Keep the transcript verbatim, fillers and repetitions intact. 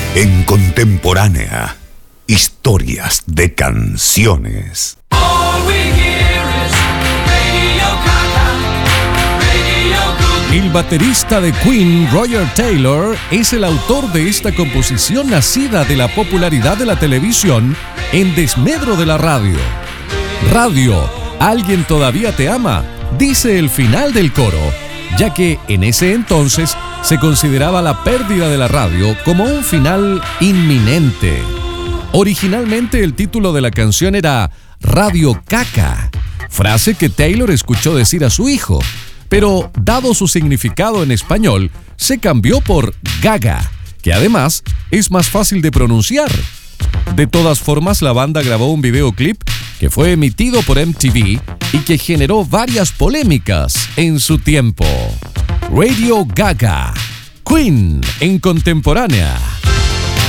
En Contemporánea, historias de canciones. El baterista de Queen, Roger Taylor, es el autor de esta composición nacida de la popularidad de la televisión en desmedro de la radio. Radio, ¿alguien todavía te ama?, dice el final del coro, ya que en ese entonces se consideraba la pérdida de la radio como un final inminente. Originalmente el título de la canción era Radio Caca, frase que Taylor escuchó decir a su hijo, pero dado su significado en español, se cambió por Gaga, que además es más fácil de pronunciar. De todas formas, la banda grabó un videoclip que fue emitido por M T V y que generó varias polémicas en su tiempo. Radio Gaga, Queen en Contemporánea.